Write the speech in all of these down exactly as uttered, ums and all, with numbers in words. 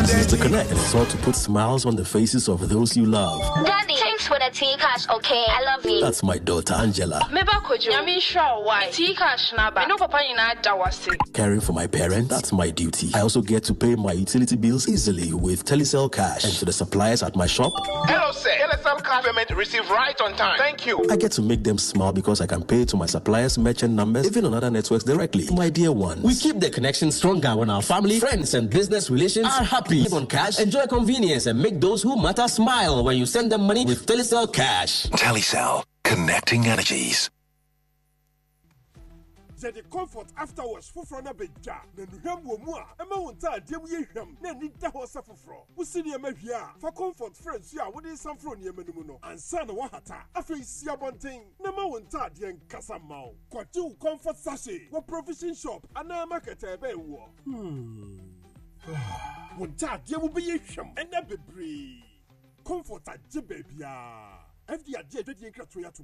This is The Connect, and it's all to put smiles on the faces of those you love. Daddy, thanks for the tea cash, okay? I love you. That's my daughter, Angela. Meba kojo, yami sure why. Tea cash naba. No papa ina dawasi. Caring for my parents, that's my duty. I also get to pay my utility bills easily with Telecel Cash. And to the suppliers at my shop. Hello, sir. Telecel Cash payment received right on time. Thank you. I get to make them smile because I can pay to my suppliers' merchant numbers, even on other networks directly. My dear ones. We keep the connection stronger when our family, friends, and business relations are happy. Live on cash, enjoy convenience, and make those who matter smile when you send them money with Telecel Cash. Telecel, connecting energies. The comfort afterwards for from a big jar. Then you have one more. A mountain, dear, we have then need the horse suffer from. We see the Mavia for comfort friends. Yeah, what is some from your menuno and son Wahata. I face your one thing. No mountain, dear Casamau. Quatu comfort sachet. What provision shop and a market a bay war. Hmm. One tad, there will be a sham and a baby. Comfort at Jibabia. F D R J, the Cratoyatum.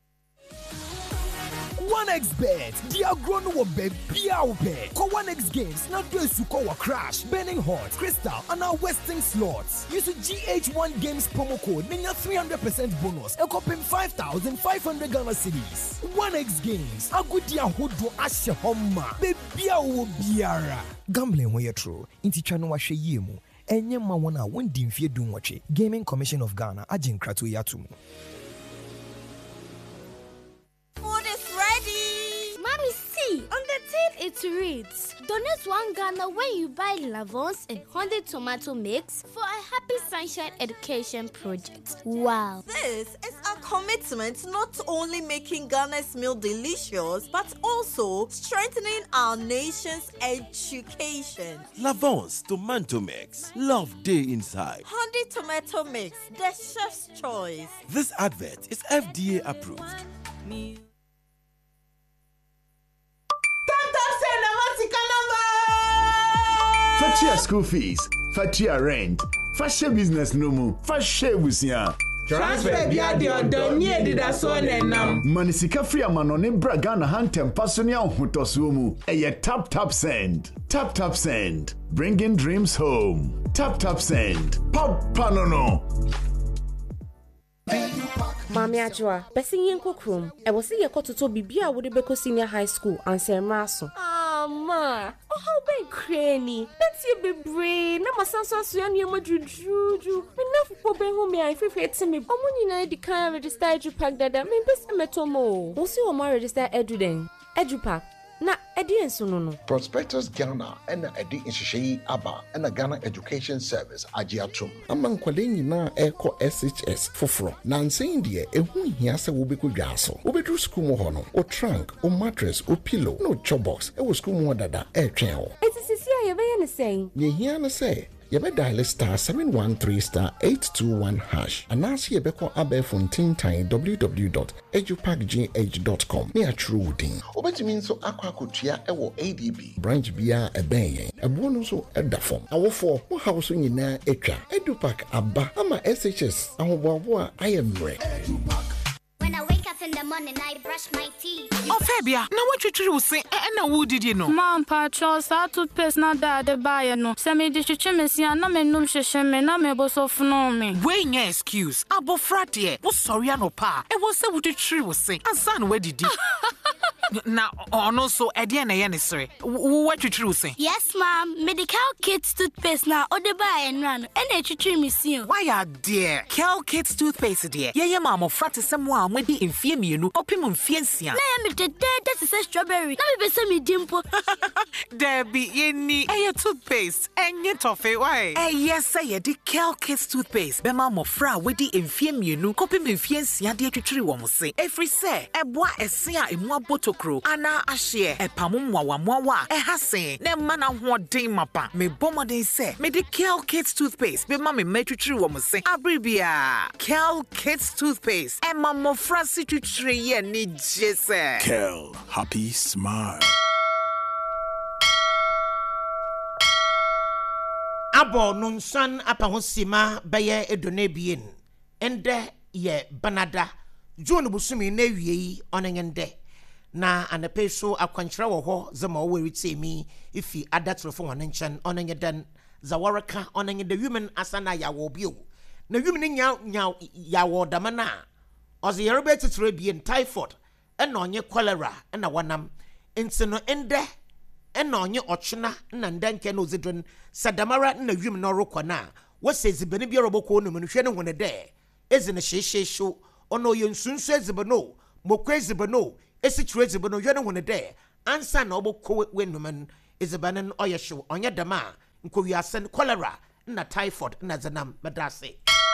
one X bet, the agrono will be Biaupe. Call one X games, not those who call a crash, burning hot, crystal, and our Western slots. Use a G H one games promo code, then your three hundred percent bonus, and copy five thousand five hundred Ghana cedis. one X games, a good dia hodo ashe homa, be Biau Biara. Gambling where you're true, inti chano washe yemu. Enye ma wana wendi mfie dunwache. Gaming Commission of Ghana, ajin kratu yatumu. On the tin it reads, donate one Ghana when you buy Lavons and Honda tomato mix for a happy sunshine education project. Wow. This is a commitment not only making Ghana's meal delicious, but also strengthening our nation's education. Lavons tomato mix. Love day inside. Honda tomato mix, the chef's choice. This advert is F D A approved. Me. Fatia school fees, Fatia rent, Fatia business no mu, Fatia busia. Transfer bia de odo nie dida so nenam. Manisika free amano ne braga na hantem pasonia hotoso mu. Eye tap tap send. Tap tap send. Bringing dreams home. Tap tap send. Pop panono. Mami Ajwa, besin yen kokrom. E wo se ye kototo bibia wo de beko senior high school ansema so. Ah ma, oh how be cranny. That's you be brain. Na masanso so ya niam juju. Me na fupo be hu me afefe ete me. Omo nyina di kan register edupack dada. Me bese metomo. Wo se o ma register eduden. Edupack. Na edi enso no no. Prospectus Ghana and edi inshishe aba and a Ghana Education Service agiatum. Among kwale nyina eko S H S foforo. Na nsen de ehu hia se wo beku dwaso. Wo bedru school mo ho no. O trunk, o mattress, o pillow, no chop box. E wo school mo dada e twen ho. Eti sisi a ye be ye ne sen. Ye hia ne say you may dial star seven one three star eight two one hash. And ask ye beko abe fontin time w w w dot edupack g h dot com. Me a true ding. Obeti mean so aqua kutia ewo A D B. Branch bia e ben a bonus so at the form. Our four who house in na etra. Edupack abba. Ama S H S. Ahoboa I am ready. When I wake up in the morning, I brush my teeth. Oh, Fabia, now what you try to say, and who did you know? Mom, Patros, I toothpaste not that the buyer no. Semi dish chimney, and I'm a num shame, and I'm able so for me. Weighing your excuse. Abo fratie, was sorry, no pa. It was so what you tree was saying. And son, where did you? Now, oh no, so Ediana Yanisre. What you true say? Yes, ma'am. Medical Kids toothpaste now, or the buy and run, and a tree missing. Why are dear? Cal Kids toothpaste, dear. Yeah, yeah, mamma, fratis someone with the infame you, opimum fiancia. Let me the dead, that's a strawberry. Let me be some dimple. There be any a toothpaste, and yet toffee, why? Eh, yes, say a Cal Kids toothpaste. Be mamma, fra with the infame you, opimum fiancia, dear to tree woman say. Every say, a boy, a seer in one bottle. Ana ashie e pamum wa wa e hase ne mana ho den mapa me bomodin se me de Kel Kids toothpaste be ma me matutri wo mo se abribia Kel Kids toothpaste e ma mo frasi tutri ye ni jese Kel happy smile. Abo nunsan apa ho sima beye edone bien ende ye banada John busumi na wie yi onengende na anape so akwankyerɛ wɔ hɔ zama wo retemi ifi adatrofo wɔn nkyɛn ɔnenye dan zawaraka onenye the women asana ya wo bio na women nya nya ya wo damana oze yerebe titre bien typhoid ena onye cholera ena wanam nsino ende ena onye ochena na ndanke na ozedron sadamara na women no rokona wose zibeni bi roboko no hwe ne hone de ezine hyehyeso ono yensunsu ezibeno mokwe ezibeno esichire ezibeno hwe ne hone de ansa na oboko wenuman ezibanen oyesho onye dama nkowiasen cholera na typhoid na zanam madase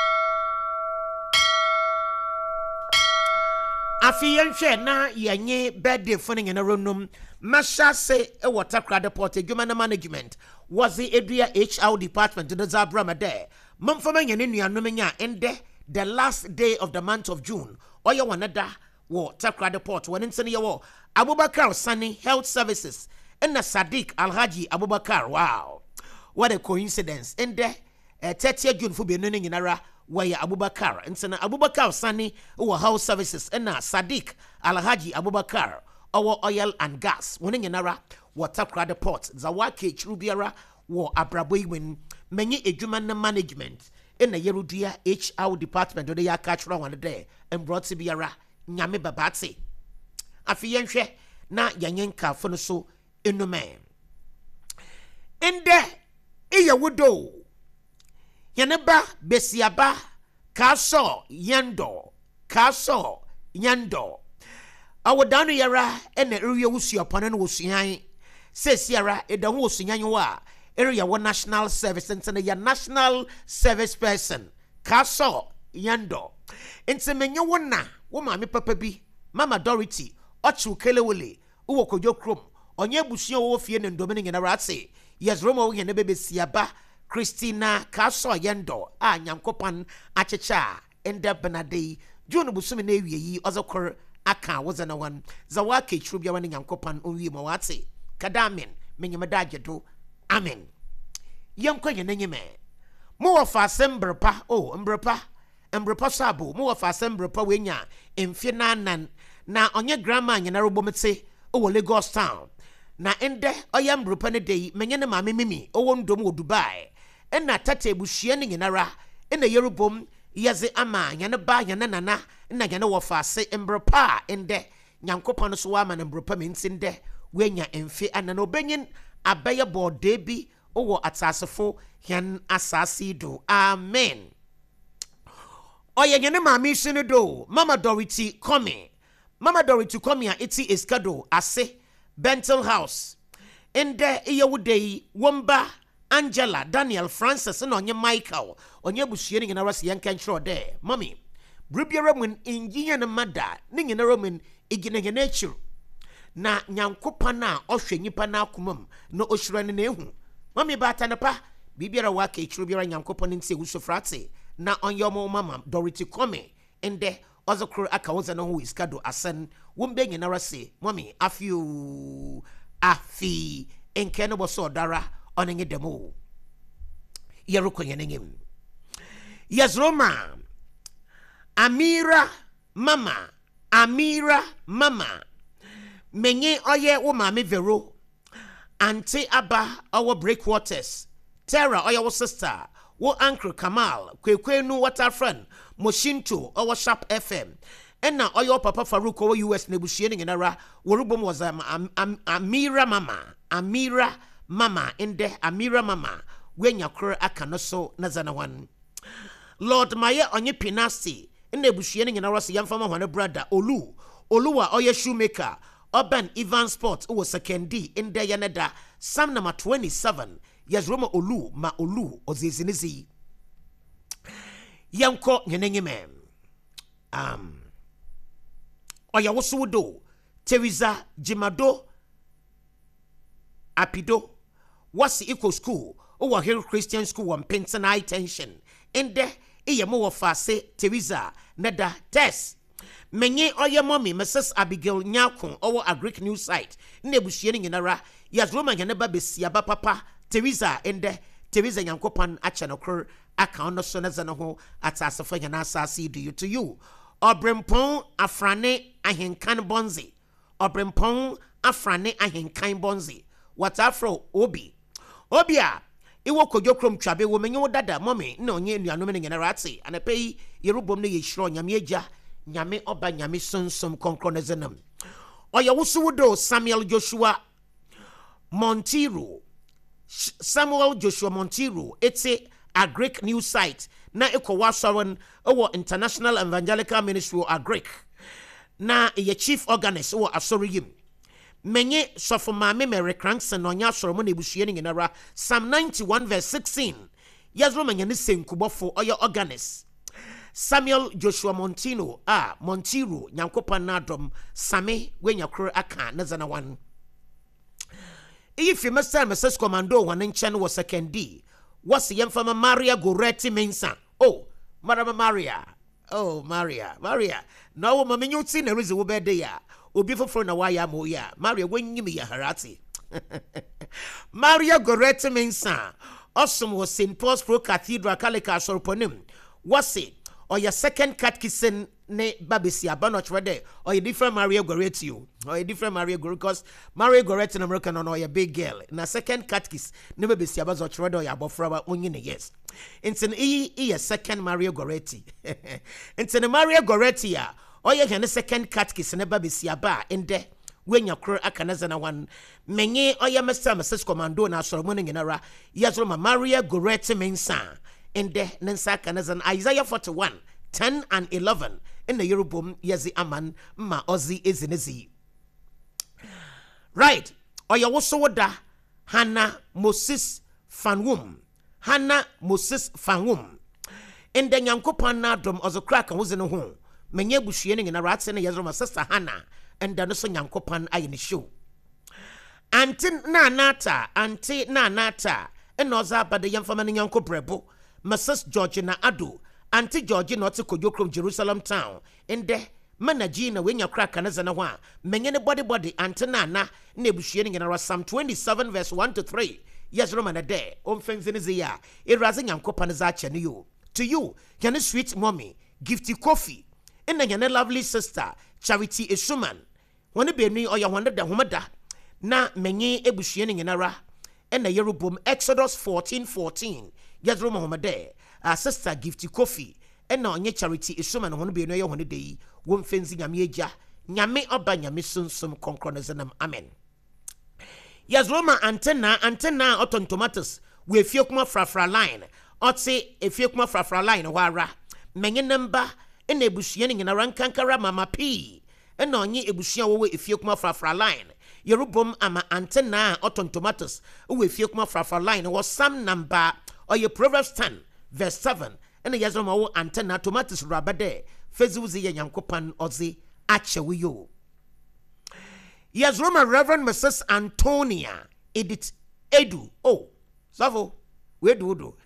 afiyenhwe na yenye birthday fone na ronum mashase e watercrad deport human management was the area H R department in the Zabramade mumfama yene nuanom nya ende the last day of the month of June oya wanada wo Takrad deport when insane yawo Abubakar Sani Health Services and Sadiq Alhaji Abubakar. Wow, what a coincidence. And there uh, thirtieth June for being in Nara where Abubakar and Sana Abubakar Sani or Health Services and Sadiq Alhaji Abubakar our oil and gas winning in Nara what Takrad deport Zawake Chrubiara war Abrabwin many eduman management in the Yerudia H R department or the Yakatra one day and brought to Biara Nyame Babatsi. Afiyenhwe na yanyenka fono so enume ende iya wodo yaneba besiaba kaso yando kaso yando awodanu yara ene eriye wusuapane no wusuhan sesiara edahu wusunyan wa area wo national service ntene ya national service person kaso yando ntemenye wona wo maame papa bi Mama Dorothy ochu kelewele uwo kojo krom onye busuo wo fie ne ndome ne na ratse yes romo wo ne bebe siaba Christina Kaso Yendo a nyankopan achecha ende benade June busumi na ewie yi ozokor aka wozana wan zawake churubia wan nyankopan onwie ma watse kadamen menyemadaje do amen yemkwenye nenyeme mo wo fa sembrpa o mbrpa mbrpa sabo mo wo fa sembrpa wenya emfie nanan na onye grandma nyina robomete o Lagos town na ende oyam brupa ne dey menye ne maame mimi o ndom wo Dubai na tata ebuhie ne nyinara na yerubom yeze ama nyane ba nyane nana na nyane wo faase mbrupa ende nyankopon so wa ma ne mbrupa mentinde wenya emfe anana obenyin abaye bode bi o atasefo yan asasi do amen oye nyane maame sine do Mama Dorothy come Mama Dorothy come here iti eskado ase Bentel House ende iyewudei womba Angela Daniel Francis na onye Michael onye busuye ni nara se yankan tro de mommy bribiara mun inginya na mada ni nara mun igine nature na nyankopa na ohwe nyipa na akomam na ohyira ne na ehu mommy bata ne pa bibiara wa ka etru biara nyankopa ne ntie wusofrate na onye mo Mama Dorothy come ende ozokro aka woza na ho iskado asen wombe nyinara se mommy afiu afi enkene bo so dara onenye demo yeroko yenengem yes Roma Amira Mama Amira Mama menye oye wo mama Vero Auntie Aba our breakwaters Tara oye wo sister wo Uncle Kamal kwekwenu waterfront Moshinto our Sharp F M enna oyo papa Faruko wo U S nebushie ne nara worubom was am, am, am, Amira Mama Amira Mama ende Amira Mama wenya kro aka no so nazana wan Lord Maye onye Pinasti enna ebushie ne nara se yamfama hwane brother Olu Oluwa oye shoemaker Urban Evans Sport wo sekendi ende yaneda Psalm number twenty-seven yes Roma Olu ma Olu ozezinizi yanko nyenengeme um oya wosudo Teresa Jimado Apido wasi eco school o Hill Christian School one Penton High Tension ende iyemo wo fase Teresa neda test menye oya mommy Missus Abigail Nyakon owo Agric News site na ebuhie ne nyinara yes Roma nyeneba besiaba papa Teresa ende Teresa Nyankopan achanokor aka no so na zana ho atasafa nyana asase do you to you Obrempon afrane ahenkan bonzi Obrempon afrane ahenkan bonzi what afro obi obia iwo kodwo krom twabe wo menye wo dada mommy na onye nuanom ne nyina rate anapai yerubom ne yeshiro nyame agya nyame oba nyame sonsom konkro ne zenam oya wusuwudo Samuel Joshua Montiro Samuel Joshua Montiro etse a Greek news site na ekowa soron owo International Evangelical Ministry a Greek na ye chief organist owo asoriyim menye sofo maame Mary Crankson onya soromo na ebusuye ni nara Psalm ninety-one verse sixteen yazro menye ne senkubofo oya organist Samuel Joshua Montino ah Montiro nyankopa nadom same wenyakro aka na zana wan if you must tell Missus Commando one in chen was second D what's the infama Maria Goretti Mensa oh Madame Maria oh Maria Maria no mama you see there is a bed there obi for na waya mo ya Maria when you me ya harati Maria Goretti Mensa awesome was Saint Paul's Pro Cathedral Kalika Sorponim what's it or your second catechism ne babisia banoch rede or a different Maria Goretti or a different Maria Goretti because Maria Goretti in America no or a big girl na second catechist ne babisia bazoch rede or ya bofra onye ne yes into e e second Maria Goretti into Maria Goretti ya or ya ne second catechist ne babisia ba inde when your crew akanaza na one menye or ya Mister Missus Commando na soromoni nginara yazro ma Maria Goretti Mensa in the Nensa Kanazan Isaiah forty-one, ten and eleven in the Yerubum Yazi Aman Ma Ozi Izinizi. Right. Oya wosoda Hannah Moses Fanwum. Hannah Moses Fanwum. In the Yankopan Nadum Ozo Crack and was in a home. Menye Bushianing in a rats and Yazroma sister Hannah and Danoso Yankopan I in the show. Auntie Nanata, Auntie Nanata, and Noza but the young family Yanko Brebo. Missus Georgina Adu, Auntie Georgina Kodokrom Jerusalem town, in the Managina when your crack and as an awa, many body body, Auntie Nana, nebushing in our Psalm twenty-seven, verse one to three. Yes, Roman a day, on things in his year, a rising young copanazacha you. To you, can a sweet mommy, gift you coffee, and then a lovely sister, Charity is Suman. One be me or your wonder the Humada, na many ebushianing in ara, and the Yerubum Exodus fourteen fourteen. Yes, Roma Homade, our sister gift coffee, and now your Charity is Suman won't be no one day, won't fencing a meja, Yame Obanya Missun some concronizanum. Amen. Yes, Roma antenna, antenna, oton tomatoes, we fiokma frafra line, or say a fiokma frafra line, wara, many number, and a bushianing in a rankankara mama p, and on ye a bushia away a fiokma frafra line. Yerubum ama antenna, oton tomatoes, we fiokma frafra line, was some number. Or your Proverbs ten, verse seven, and the Yazoma antenna tomatoes rabade, Fezuzi Yankopan Ozi, Achewiyo. Yazoma Reverend Missus Antonia, Edith Edu, oh, Savo, where do do?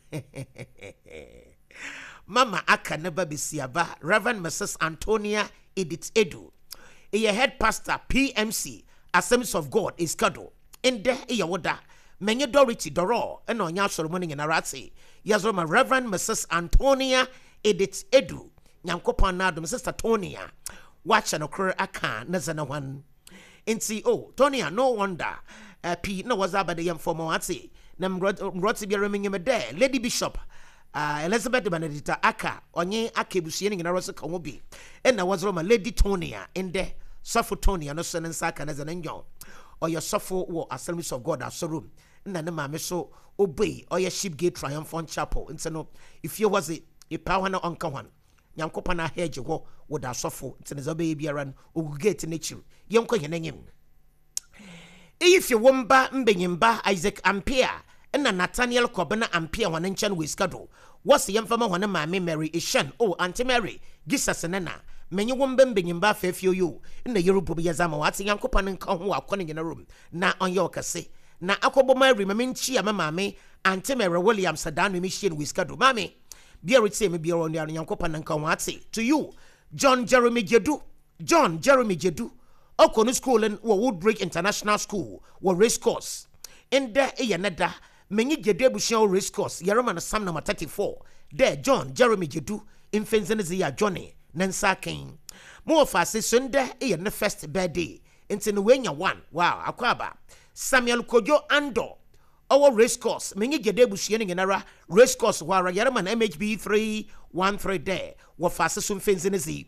Mama Aka never be siaba, Reverend Missus Antonia, Edith Edu, a head pastor, P M C, Assemblies of God, is Kado, in there, Iyawoda. Many Dorothy Doro, and on Yasor morning in Arati, Yazoma Reverend Missus Antonia Edith Edu, Yankopan Nadum, Sister Tonia, watch and occur Aka, Nazana one. In C O, Tonia, no wonder, uh, P. No was about the young for Moati, Nam Rotsi be remaining him a day, Lady Bishop, uh, Elizabeth Benedita Aka, Onye Akebusianing in Arasa Kamobi, and I was Roma Lady Tonia in there, Suffer Tonia, no son and Saka as an angel, or your suffer war Assemblies of God, as a room. Nana mama so obey or your sheep gate triumphant chapel and so no if you was it a power no uncle one yankopana hedge wo would a suffer it's an baby around or get nature yanko yeneng if you womba mbenyimba Isaac Ampere and Nathaniel Kobana Ampere one enchan whiskado what's the infama one mammy Mary Ishan oh Auntie Mary gisas nana many woman mbenyimba fefio you in the Europe yazama what's yankopan and come who are calling in a room na on your case. Na akobo ma remember chi ama mame Auntie Mary Williams sadan me shien whiskado mame bia rete me bia on yankopa nanka wate to you John Jeremy Jedu John Jeremy Jedu okonu school in Woodbridge International School wo race course in there e yanada menyi Jedu abusia race course yeroma na sam number thirty-four there John Jeremy Jedu infenzenze ya Johnny nansa ken mo fa se sunday e ne first birthday into no wenya one wow akwaba Samuel Kojo Ando our race course menye gede busuye ngenara race course wara yarman M H B three one three there wo fase so mfenzinezi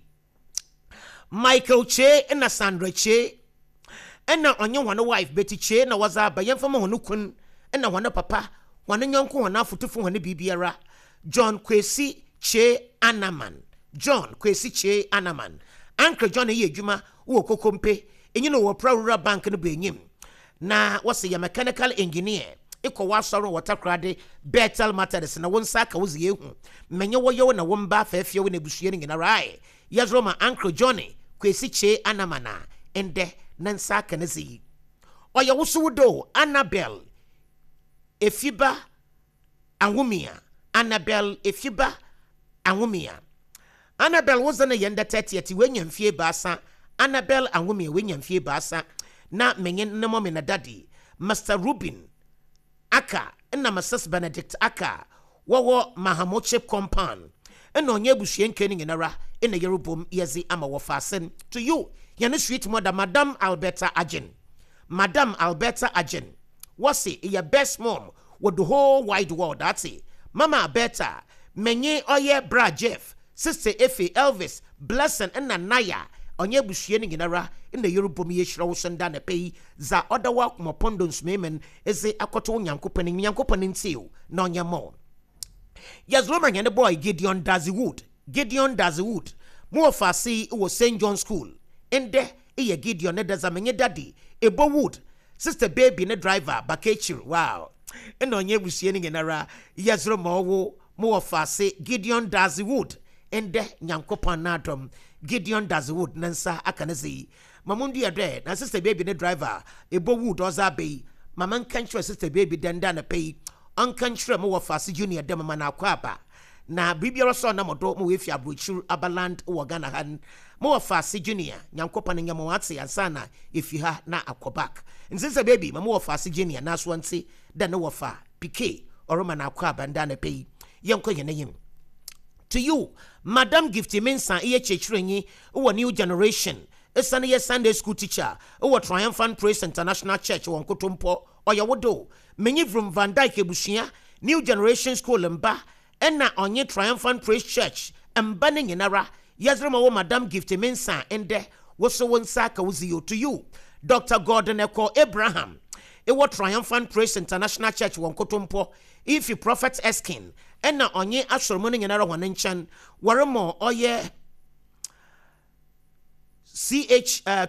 Michael Che na Sandra Che na onye wane wife Betty Che na waza bayemfama hono kun na wane papa wane nyonko wane afutufo wane bibiara John Kwesi Che Anaman John Kwesi Che Anaman Uncle John ye adwuma wo kokompe enyi no wo Rural Bank no benyim na wase ya mechanical engineer iko wasoro watakrade Bethel Matters na wonsa ka wozi ehu menye woyo na womba fafie wo na busuye ngina rai yazroma Uncle Johnny Kwesi Che Anamana ende nansa kanezi oya wusudo Annabel Efiba Anwumia Annabel Efiba Anwumia Annabel wozana yenda thirty wenyamfie baasa Annabel Anwumia wenyamfie baasa na menye nemo me na daddy Master Rubin Aka na Missus Benedict Aka wowo Mahamochip compound eno onye busuye nkeni ngenara ene yerubom yezi ama wofasen to you yana sweet mother Madam Alberta Ajen Madam Alberta Ajen wasi your best mom with the whole wide world that's it Mama Alberta menye oye bra Jeff Sister Effie Elvis Blessing and Naya onye busuye ngenara ene yerubom yeshira wosenda na pay za odawa mopondons memen eze akoto nyankopani nyankopani ntiw na onye mo yes Roman and the boy Gideon Daziwood Gideon Daziwood mo fasi wo Saint John School ende e Gideon ne dazamenye daddy Ebo Wood sister baby ne driver Bakechir wow eno onye busuye ngenara yes Roman wo mo fasi Gideon Daziwood ende nyankopon nadom Gideon Daziwood nansa akanezi mamundi ade na sister baby ne driver Ebo Wood ozabe mama nkanchre sister baby denda na pay ankanchre mo fasi junior dem mana akwaba na bibiara so na modo mo wefi abrochuru abaland wo Ghana han mo fasi junior nyankopon nyamo wate ansana if you ha na akobak sister baby mama fasi junior na so nti da na wofa pk oroma na akwaba nda na pay yenko yeneyim to you Madam Gifty Mensa iye chechrenyi uwa new generation esane ye Sunday school teacher uwa Triumphant Praise International Church wonkotompo oya wodo menyi from Van Dyke ebusia new generation school mba ena onye Triumphant Praise Church mba ne nyinara yazrema wo Madam Gifty Mensa ende woso wonsa ka wuziyo to you Doctor Gordon Eko Abraham ewo Triumphant Praise International Church wonkotompo if you Prophet Eskin ena onye asoromo ne nyinara wane nchan waremo oye C H uh,